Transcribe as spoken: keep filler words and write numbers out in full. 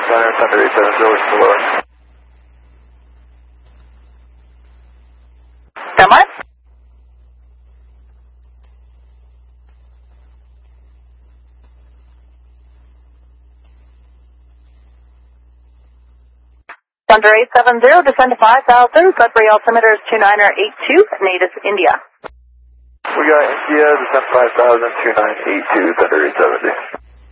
Center, Thunder eight seven zero, below. Stand by. Thunder eight seven zero, descend to five thousand, Sudbury altimeter is two niner eight two, Natus, India. We got India, descend five thousand, two nine eight two, Thunder eight seventy.